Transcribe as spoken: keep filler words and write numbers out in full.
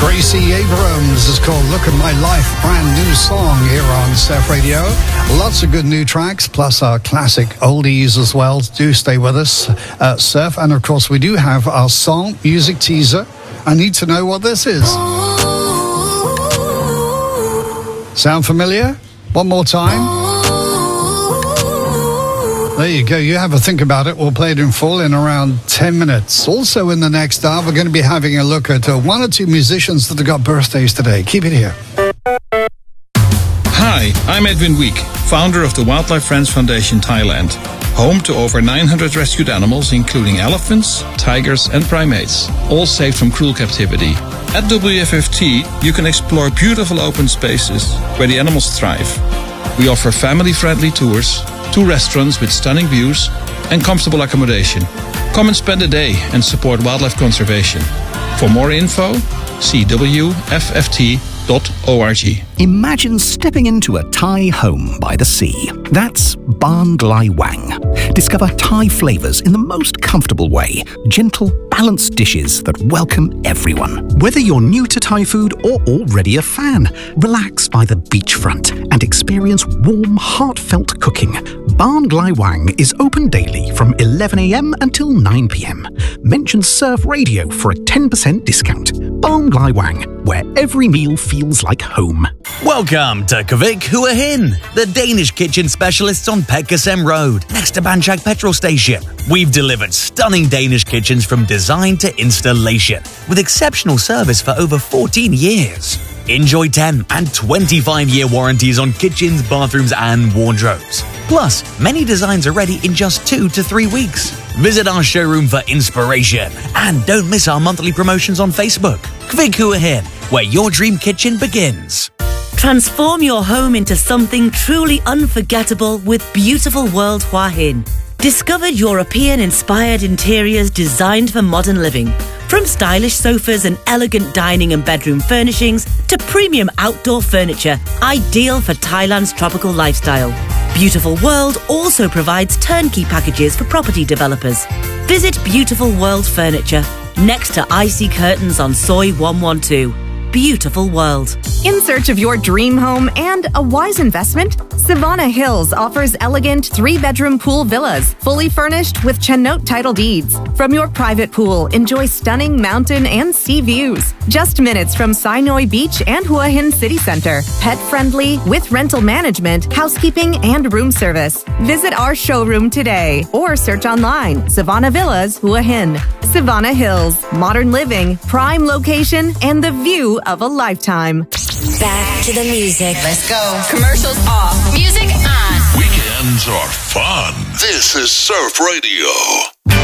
Gracie Abrams is called Look at My Life. Brand new song here on Surf Radio. Lots of good new tracks, plus our classic oldies as well. Do stay with us, uh, Surf. And of course, we do have our song music teaser. I need to know what this is. Sound familiar? One more time. There you go. You have a think about it. We'll play it in full in around ten minutes. Also in the next hour, we're going to be having a look at uh, one or two musicians that have got birthdays today. Keep it here. Hi, I'm Edwin Week, founder of the Wildlife Friends Foundation Thailand, home to over nine hundred rescued animals, including elephants, tigers and primates, all saved from cruel captivity. At W F F T, you can explore beautiful open spaces where the animals thrive. We offer family-friendly tours, two restaurants with stunning views, and comfortable accommodation. Come and spend a day and support wildlife conservation. For more info, see W F F T dot org. Imagine stepping into a Thai home by the sea. That's Ban Glai Wang. Discover Thai flavours in the most comfortable way. Gentle, balanced dishes that welcome everyone. Whether you're new to Thai food or already a fan, relax by the beachfront and experience warm, heartfelt cooking. Ban Glai Wang is open daily from eleven a.m. until nine p.m. Mention Surf Radio for a ten percent discount. Ban Glai Wang, where every meal feels like home. Welcome to Kvik Hua Hin, the Danish kitchen specialists on Petkasem Road, next to Banchak petrol station. We've delivered stunning Danish kitchens from design to installation, with exceptional service for over fourteen years. Enjoy ten and twenty-five year warranties on kitchens, bathrooms and wardrobes. Plus, many designs are ready in just two to three weeks. Visit our showroom for inspiration and don't miss our monthly promotions on Facebook. Kvik Hua Hin, where your dream kitchen begins. Transform your home into something truly unforgettable with Beautiful World Hua Hin. Discovered European-inspired interiors designed for modern living. From stylish sofas and elegant dining and bedroom furnishings to premium outdoor furniture, ideal for Thailand's tropical lifestyle. Beautiful World also provides turnkey packages for property developers. Visit Beautiful World Furniture, next to Icy Curtains on Soi one one two. Beautiful World. In search of your dream home and a wise investment? Savannah Hills offers elegant three-bedroom pool villas, fully furnished with Chennote title deeds. From your private pool, enjoy stunning mountain and sea views. Just minutes from Sinoi Beach and Hua Hin City Center. Pet-friendly, with rental management, housekeeping, and room service. Visit our showroom today or search online, Savannah Villas, Hua Hin. Savannah Hills, modern living, prime location, and the view of a lifetime. Back to the music. Let's go. Commercials off. Music on. Weekends are fun. This is Surf Radio.